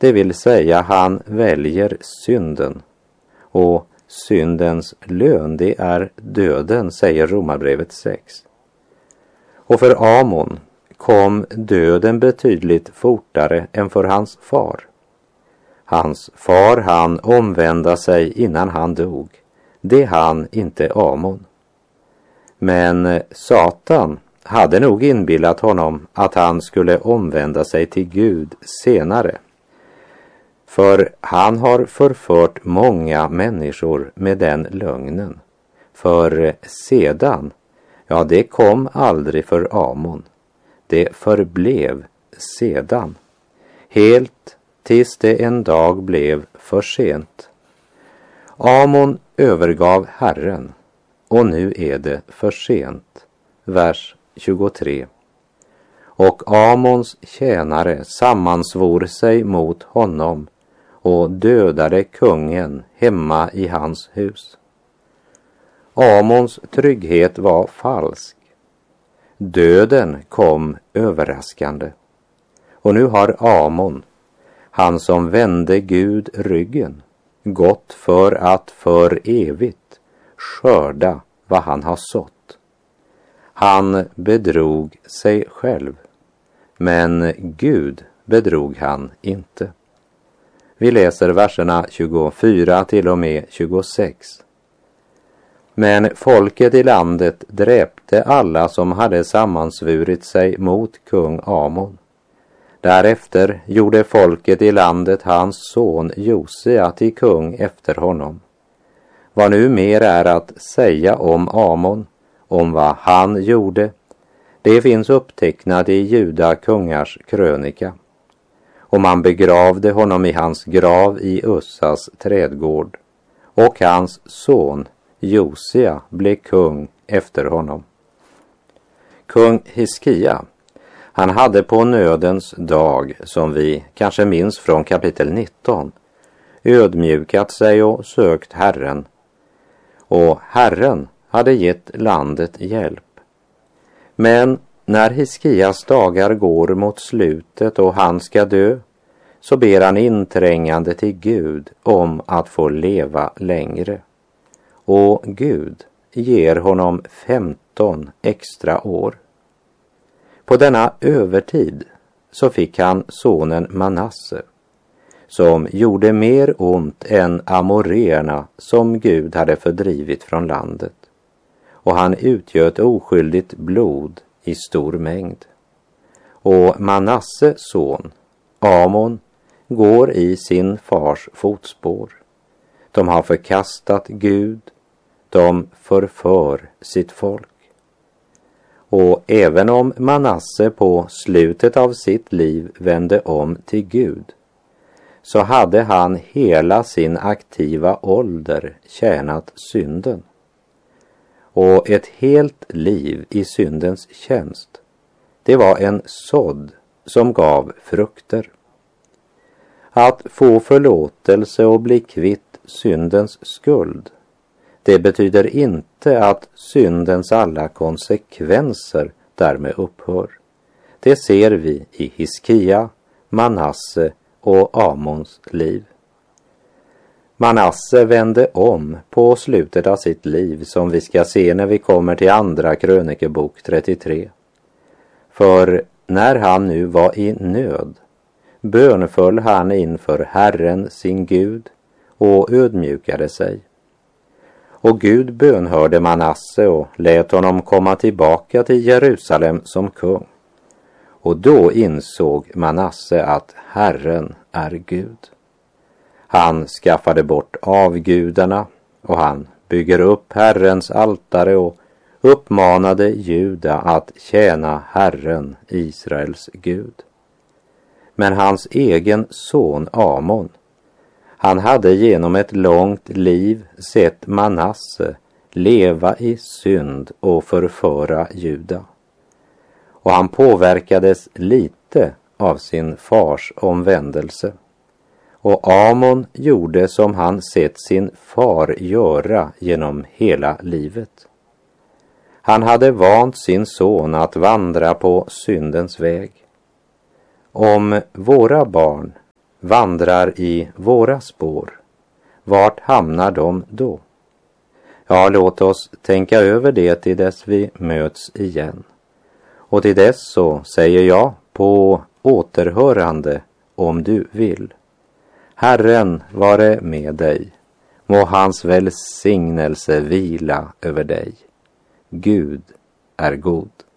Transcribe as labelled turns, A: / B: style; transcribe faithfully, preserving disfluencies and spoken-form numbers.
A: Det vill säga han väljer synden, och syndens lön det är döden, säger Romarbrevet sex. Och för Amon kom döden betydligt fortare än för hans far. Hans far han omvända sig innan han dog. Det han inte Amon. Men Satan hade nog inbillat honom att han skulle omvända sig till Gud senare. För han har förfört många människor med den lögnen. För sedan, ja det kom aldrig för Amon. Det förblev sedan. Helt tills det en dag blev för sent. Amon övergav Herren, och nu är det för sent. Vers tjugotre. Och Amons tjänare sammansvor sig mot honom och dödade kungen hemma i hans hus. Amons trygghet var falsk. Döden kom överraskande. Och nu har Amon, han som vände Gud ryggen, gått för att för evigt skörda vad han har sått. Han bedrog sig själv, men Gud bedrog han inte. Vi läser verserna tjugofyra till och med tjugosex. Men folket i landet dräpte alla som hade sammansvurit sig mot kung Amon. Därefter gjorde folket i landet hans son Josia till kung efter honom. Vad nu mer är att säga om Amon, om vad han gjorde, det finns upptecknat i Juda kungars krönika. Och man begravde honom i hans grav i Ussas trädgård, och hans son Josia blev kung efter honom. Kung Hiskia, han hade på nödens dag, som vi kanske minns från kapitel nitton, ödmjukat sig och sökt Herren. Och Herren hade gett landet hjälp. Men när Hiskias dagar går mot slutet och han ska dö, så ber han inträngande till Gud om att få leva längre. Och Gud ger honom femton extra år. På denna övertid så fick han sonen Manasse, som gjorde mer ont än amoreerna som Gud hade fördrivit från landet. Och han utgöt oskyldigt blod i stor mängd. Och Manasses son, Amon, går i sin fars fotspår. De har förkastat Gud, de förför sitt folk. Och även om Manasse på slutet av sitt liv vände om till Gud, så hade han hela sin aktiva ålder tjänat synden. Och ett helt liv i syndens tjänst, det var en sådd som gav frukter. Att få förlåtelse och bli kvitt syndens skuld, det betyder inte att syndens alla konsekvenser därmed upphör. Det ser vi i Hiskia, Manasse och Amons liv. Manasse vände om på slutet av sitt liv, som vi ska se när vi kommer till andra krönikebok trettiotre. För när han nu var i nöd, bönföll han inför Herren sin Gud och ödmjukade sig. Och Gud bönhörde Manasse och lät honom komma tillbaka till Jerusalem som kung. Och då insåg Manasse att Herren är Gud. Han skaffade bort avgudarna och han bygger upp Herrens altare och uppmanade Juda att tjäna Herren, Israels Gud. Men hans egen son Amon, han hade genom ett långt liv sett Manasse leva i synd och förföra Juda. Och han påverkades lite av sin fars omvändelse. Och Amon gjorde som han sett sin far göra genom hela livet. Han hade vant sin son att vandra på syndens väg. Om våra barn vandrar i våra spår, vart hamnar de då? Ja, låt oss tänka över det till dess vi möts igen. Och till dess så säger jag på återhörande om du vill. Herren vare med dig. Må hans välsignelse vila över dig. Gud är god.